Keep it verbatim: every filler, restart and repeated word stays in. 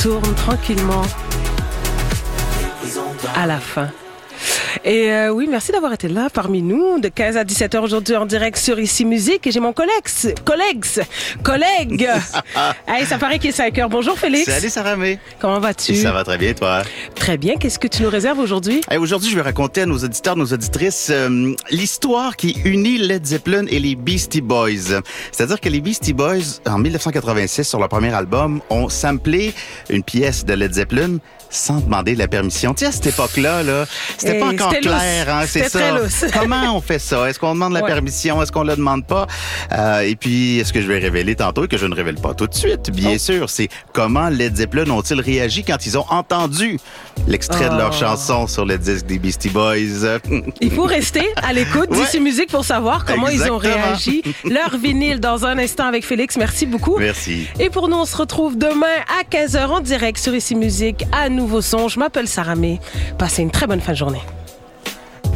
tourne tranquillement à la fin. Et euh, oui, merci d'avoir été là parmi nous de quinze à dix-sept heures aujourd'hui en direct sur Ici Musique. Et j'ai mon collègue, collègue, collègue. Hey, ça paraît qu'il est cinq heures. Bonjour Félix. Salut Saramé. Comment vas-tu? Ça va très bien, toi? Très bien. Qu'est-ce que tu nous réserves aujourd'hui? Hey, aujourd'hui, je vais raconter à nos auditeurs, nos auditrices, euh, l'histoire qui unit Led Zeppelin et les Beastie Boys. C'est-à-dire que les Beastie Boys, en dix-neuf cent quatre-vingt-six, sur leur premier album, ont samplé une pièce de Led Zeppelin sans demander la permission. Tu sais, à cette époque-là, là, c'était hey, pas encore c'était clair, hein, c'est ça. Comment on fait ça? Est-ce qu'on demande la ouais. permission? Est-ce qu'on la demande pas? Euh, et puis, ce que je vais révéler tantôt et que je ne révèle pas tout de suite, bien oh. sûr, c'est comment Led Zeppelin ont-ils réagi quand ils ont entendu l'extrait oh. de leur chanson sur le disque des Beastie Boys. Il faut rester à l'écoute ouais. d'Ici Musique pour savoir comment Exactement. Ils ont réagi. Leur vinyle dans un instant avec Félix. Merci beaucoup. Merci. Et pour nous, on se retrouve demain à quinze heures en direct sur Ici Musique à Nouveau Son. Je m'appelle Saramé. Passez une très bonne fin de journée.